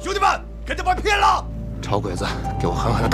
兄弟们，给他们骗了！ 臭鬼子，给我狠狠的